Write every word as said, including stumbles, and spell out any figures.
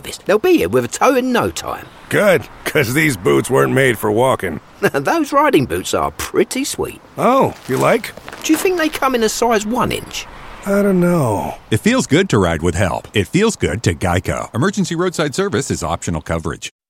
service. They'll be here with a tow in no time. Good, because these boots weren't made for walking. Those riding boots are pretty sweet. Oh, you like? Do you think they come in a size one inch? I don't know. It feels good to ride with help. It feels good to Geico. Emergency roadside service is optional coverage.